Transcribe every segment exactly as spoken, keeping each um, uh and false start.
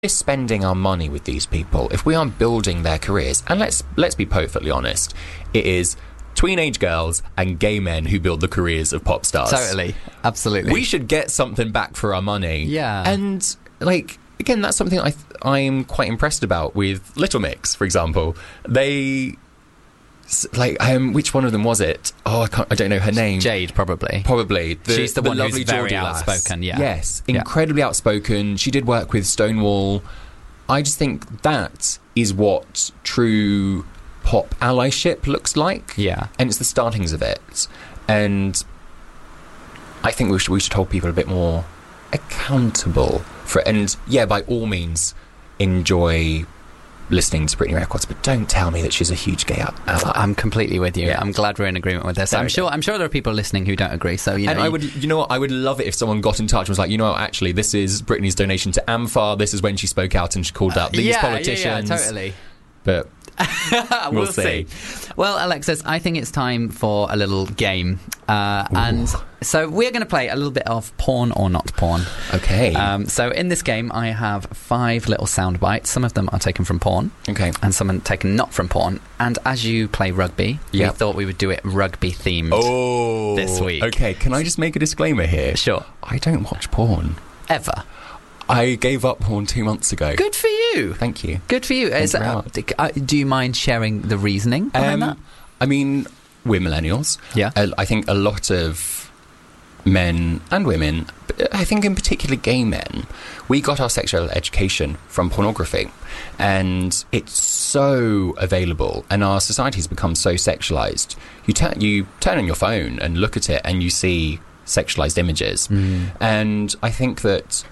spending our money with these people, if we are building their careers, and let's let's be perfectly honest, it is tweenage girls and gay men who build the careers of pop stars. Totally. Absolutely. We should get something back for our money. Yeah. And, like, again, that's something I th- I'm quite impressed about with Little Mix, for example. They... Like, um, which one of them was it? Oh, I can't. I don't know her name. Jade, probably. Probably. The, She's the, the one lovely who's very Geordie lass. outspoken. Yeah. Yes, Yeah. incredibly outspoken. She did work with Stonewall. I just think that is what true pop allyship looks like. Yeah. And it's the startings of it. And I think we should we should hold people a bit more accountable for it. And yeah, by all means, enjoy listening to Britney records, but don't tell me that she's a huge gay ally. I'm completely with you. Yeah. I'm glad we're in agreement with this. There I'm we sure. go. I'm sure there are people listening who don't agree. So you know, And I you- would, you know what, I would love it if someone got in touch and was like, you know what, actually, this is Britney's donation to AMFAR. This is when she spoke out and she called out these yeah, politicians. Yeah, yeah, totally. But we'll, we'll see. see. Well, Alexis, I think it's time for a little game, uh, and so we're going to play a little bit of porn or not porn. okay, Um, so in this game, I have five little sound bites. Some of them are taken from porn, okay. and some are taken not from porn. And as you play rugby, Yep. we thought we would do it rugby themed. Oh, this week. Okay, can I just make a disclaimer here? Sure. I don't watch porn. Ever. I gave up porn two months ago. Good for you. Thank you. Good for you. Is, you very uh, much. d- uh, do you mind sharing the reasoning behind that? Um, I mean, we're millennials. Yeah. Uh, I think a lot of men and women, but I think in particular gay men, we got our sexual education from pornography. And it's so available, and our society's become so sexualized. You, turn you turn on your phone and look at it, and you see sexualized images. Mm. And I think that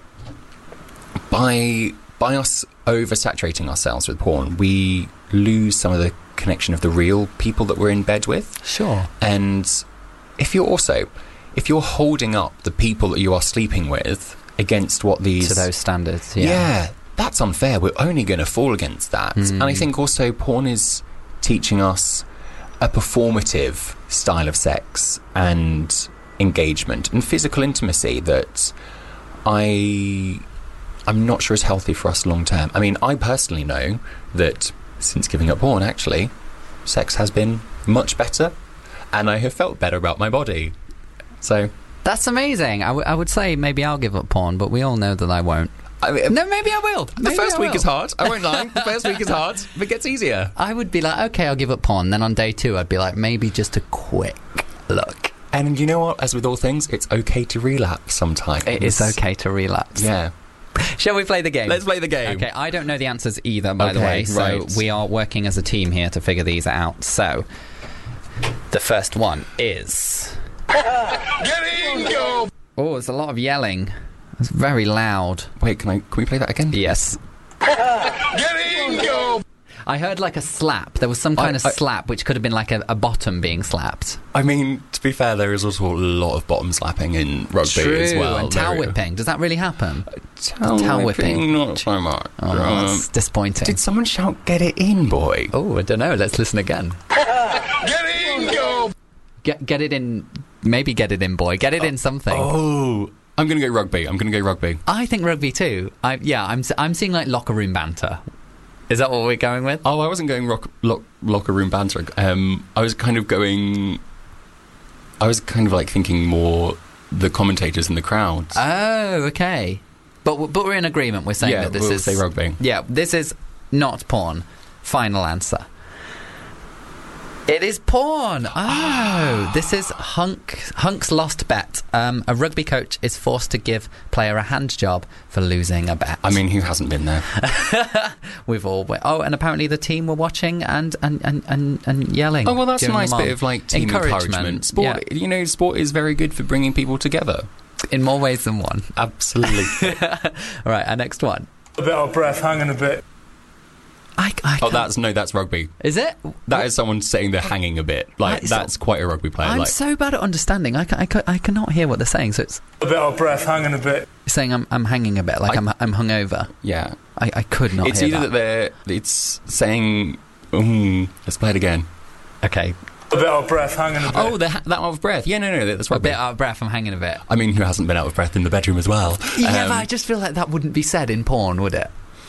by by us oversaturating ourselves with porn, we lose some of the connection of the real people that we're in bed with. Sure. And if you're also, if you're holding up the people that you are sleeping with against what these... To those standards, yeah. Yeah, that's unfair. We're only going to fall against that. Mm. And I think also porn is teaching us a performative style of sex and engagement and physical intimacy that I... I'm not sure is healthy for us long term. I mean, I personally know that since giving up porn, actually, sex has been much better, and I have felt better about my body. So That's amazing. I, w- I would say maybe I'll give up porn, but we all know that I won't. I mean, No, maybe I will. the Maybe first I week will. is hard. I won't lie. The first week is hard, but it gets easier. I would be like, okay, I'll give up porn. Then on day two, I'd be like, maybe just a quick look. And you know what? As with all things, it's okay to relapse sometimes. It is okay to relapse. Yeah. Shall we play the game? Let's play the game. Okay, I don't know the answers either, by the Okay, way, so right. we are working as a team here to figure these out. So, the first one is... Get in, go! Oh, there's a lot of yelling. It's very loud. Wait, can I? Can we play that again? Yes. Get in, go! I heard like a slap. There was some kind I- of I- slap, which could have been like a, a bottom being slapped. I mean, to be fair, there is also a lot of bottom slapping in rugby True, as well. and towel There- whipping. Does that really happen? Towel, Towel whipping, whipping. not so much. Oh, Um, that's disappointing. did someone shout, "Get it in, boy"? Oh, I don't know. Let's listen again. Get in, go! Get get it in. Maybe get it in, boy. Get it in something. Oh, I'm going to go rugby. I'm going to go rugby. I think rugby too. I yeah. I'm s- I'm seeing like locker room banter. Is that what we're going with? Oh, I wasn't going rock, lock, locker room banter. Um, I was kind of going... I was kind of like thinking more the commentators and the crowds. Oh, okay. But w- but we're in agreement. We're saying yeah, that this we'll is say rugby. Yeah, this is not porn. Final answer. It is porn. Oh, this is Hunk Hunk's lost bet. Um, a rugby coach is forced to give player a hand job for losing a bet. I mean, who hasn't been there? We've all. Oh, and apparently the team were watching and and, and, and, and yelling. Oh, well, that's a cheering nice them bit on. of, like, team encouragement. Sport, yeah, you know, sport is very good for bringing people together. in more ways than one. Absolutely. All right, our next one. A bit of breath, hanging a bit. I, I Oh, can't- that's... No, that's rugby. Is it? That What? is someone saying they're hanging a bit. Like, Right, so- that's quite a rugby player. I'm like, so bad at understanding. I, ca- I, ca- I cannot hear what they're saying. So it's A bit of breath, hanging a bit. saying I'm I'm hanging a bit, like I- I'm I'm hungover. yeah. I, I could not It's hear either that. that they're... It's saying... Mm, let's play it again. Okay, A bit of breath, hanging a bit. Oh, they're ha- that out of breath. Yeah, no, no, that's a rugby. bit out of breath. I'm hanging a bit. I mean, who hasn't been out of breath in the bedroom as well? Yeah, Um, but I just feel like that wouldn't be said in porn, would it?